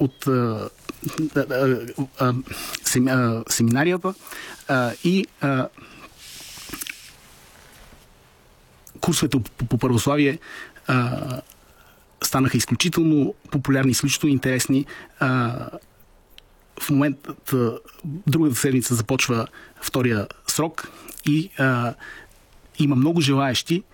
от семинарията и курсовете по православие станаха изключително популярни, изключително интересни. В момента, другата седмица започва втория срок и има много желаещи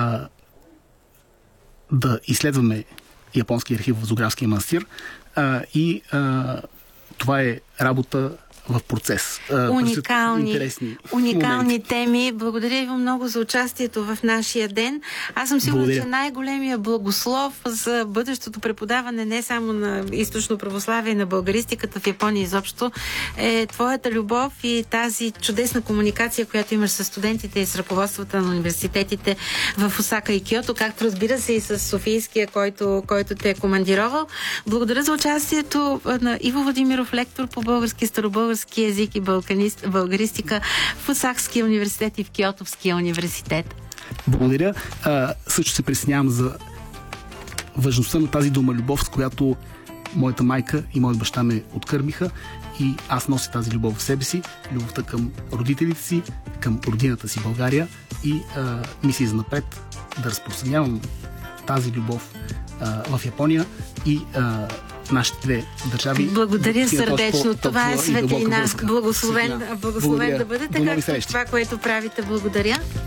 да изследваме японски архив в Зографския манастир и това е работа в процес. Уникални теми. Благодаря ви много за участието в нашия ден. Аз съм сигурна, че най-големия благослов за бъдещото преподаване не само на източно православие, на българистиката в Япония изобщо е твоята любов и тази чудесна комуникация, която имаш с студентите и с ръководствата на университетите в Осака и Киото, както разбира се и с Софийския, който те е командировал. Благодаря за участието на Иво Владимиров, лектор по български, старобългарски език и българистика в Осакския университет и в Киотовския университет. Благодаря. Също се присъединявам за важността на тази домолюбов, с която моята майка и моят баща ме откърмиха и аз нося тази любов в себе си, любовта към родителите си, към родината си България и мисля за напред да разпространявам тази любов в Япония и нашите две държави. Благодаря сърдечно. Това е светлина. Благословен да бъдете, както това, което правите. Благодаря.